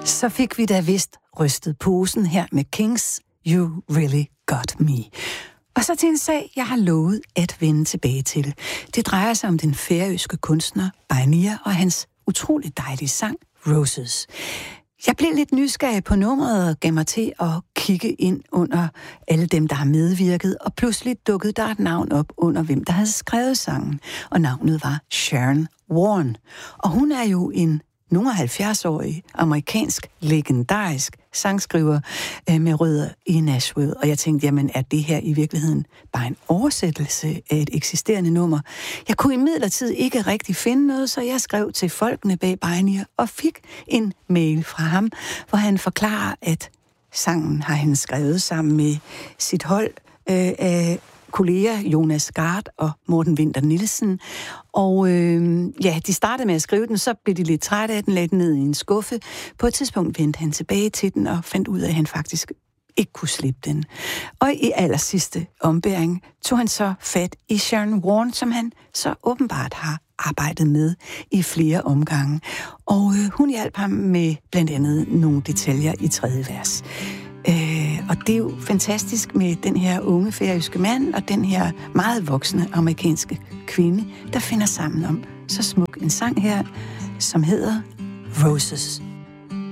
Så fik vi da vist rystet posen her med Kings, You Really Got Me. Og så til en sag, jeg har lovet at vende tilbage til. Det drejer sig om den færøske kunstner Beinir og hans utroligt dejlige sang Roses. Jeg blev lidt nysgerrig på nummeret og gav mig til at kigge ind under alle dem, der har medvirket, og pludselig dukkede der et navn op under, hvem der havde skrevet sangen, og navnet var Sharon Warren. Og hun er jo en nogle 70-årig amerikansk legendarisk sangskriver med rødder i Nashville. Og jeg tænkte, jamen er det her i virkeligheden bare en oversættelse af et eksisterende nummer? Jeg kunne imidlertid ikke rigtig finde noget, så jeg skrev til folkene bag Beinir og fik en mail fra ham, hvor han forklarer, at sangen har han skrevet sammen med sit hold af kolleger Jonas Gard og Morten Winther Nielsen. Og de startede med at skrive den, så blev de lidt trætte af den, lagde den ned i en skuffe. På et tidspunkt vendte han tilbage til den og fandt ud af, at han faktisk ikke kunne slippe den. Og i allersidste ombæring tog han så fat i Sharon Warren, som han så åbenbart har arbejdet med i flere omgange. Og hun hjalp ham med blandt andet nogle detaljer i tredje vers. Og det er jo fantastisk med den her unge færøske mand og den her meget voksne amerikanske kvinde, der finder sammen om så smuk en sang her, som hedder Roses.